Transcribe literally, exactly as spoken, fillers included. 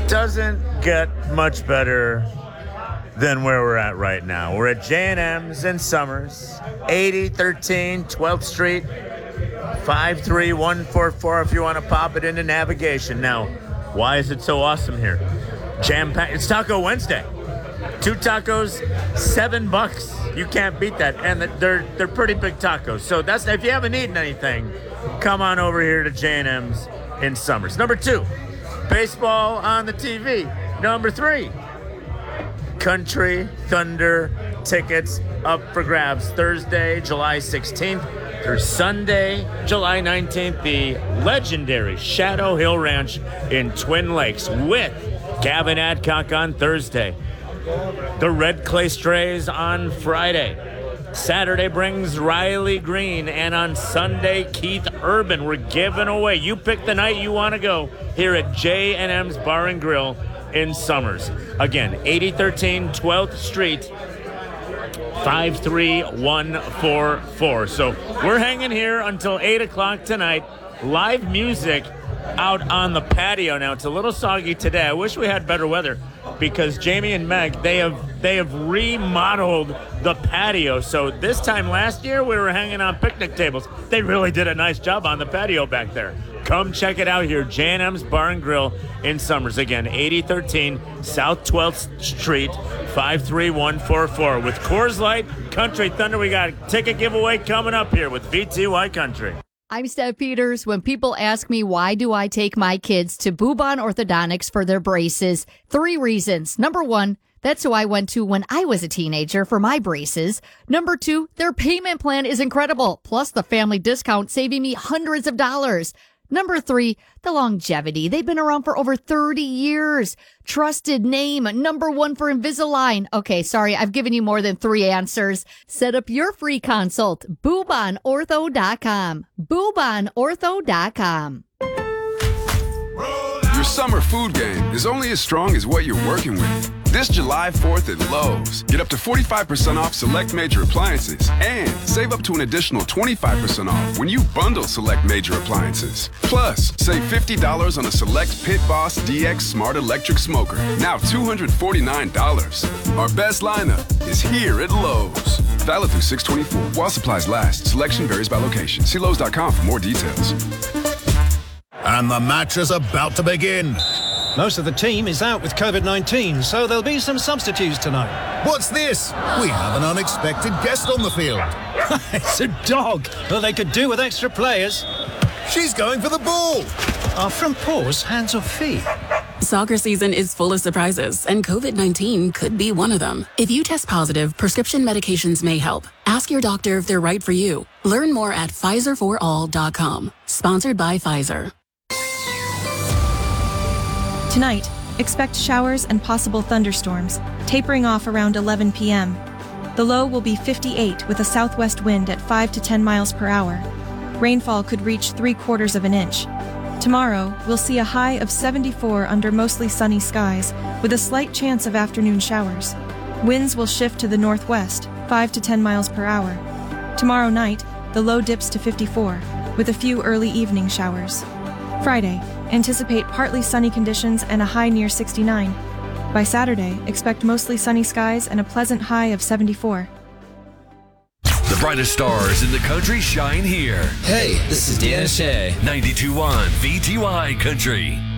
doesn't get much better than where we're at right now. We're at J and M's in Summers, eighty thirteen twelfth Street, five three one four four if you want to pop it into navigation. Now, why is it so awesome here? Jam-packed. It's Taco Wednesday. Two tacos, seven bucks. You can't beat that. And they're they're pretty big tacos. So that's if you haven't eaten anything, come on over here to J and M's in Summers. Number two, baseball on the T V. Number three, Country Thunder tickets up for grabs Thursday, July sixteenth through Sunday, July nineteenth. The legendary Shadow Hill Ranch in Twin Lakes with Gavin Adcock on Thursday. The Red Clay Strays on Friday. Saturday brings Riley Green, and on Sunday, Keith Urban. We're giving away. You pick the night you want to go here at J and M's Bar and Grill in Summers. Again, eighty thirteen twelfth Street, five three one four four. So we're hanging here until eight o'clock tonight. Live music out on the patio now. It's a little soggy today. I wish we had better weather because Jamie and Meg, they have they have remodeled the patio. So this time last year, we were hanging on picnic tables. They really did a nice job on the patio back there. Come check it out here, J and M's Bar and Grill in Summers. Again, eighty thirteen South twelfth Street, five three one four four. With Coors Light, Country Thunder, we got a ticket giveaway coming up here with V T Y Country. I'm Steph Peters. When people ask me why do I take my kids to Bubon Orthodontics for their braces, three reasons. Number one, that's who I went to when I was a teenager for my braces. Number two, their payment plan is incredible. Plus the family discount saving me hundreds of dollars. Number three, the longevity. They've been around for over thirty years. Trusted name, number one for Invisalign. Okay, sorry, I've given you more than three answers. Set up your free consult, Bubon Ortho dot com. Bubon Ortho dot com. Your summer food game is only as strong as what you're working with. This July fourth at Lowe's, get up to forty-five percent off select major appliances and save up to an additional twenty-five percent off when you bundle select major appliances. Plus, save fifty dollars on a select Pit Boss D X Smart Electric Smoker, now two hundred forty-nine dollars. Our best lineup is here at Lowe's. Valid through six twenty-four while supplies last. Selection varies by location. See Lowe's dot com for more details. And the match is about to begin. Most of the team is out with covid nineteen, so there'll be some substitutes tonight. What's this? We have an unexpected guest on the field. It's a dog. Well, they could do with extra players. She's going for the ball. Are front paws hands or feet? Soccer season is full of surprises, and covid nineteen could be one of them. If you test positive, prescription medications may help. Ask your doctor if they're right for you. Learn more at Pfizer for all dot com. Sponsored by Pfizer. Tonight, expect showers and possible thunderstorms, tapering off around eleven p.m. The low will be fifty-eight with a southwest wind at five to ten miles per hour. Rainfall could reach three quarters of an inch. Tomorrow, we'll see a high of seventy-four under mostly sunny skies, with a slight chance of afternoon showers. Winds will shift to the northwest, five to ten miles per hour. Tomorrow night, the low dips to fifty-four, with a few early evening showers. Friday, anticipate partly sunny conditions and a high near sixty-nine. By Saturday, expect mostly sunny skies and a pleasant high of seventy-four. The brightest stars in the country shine here. Hey, this is Dan Shea. ninety-two point one V T Y Country.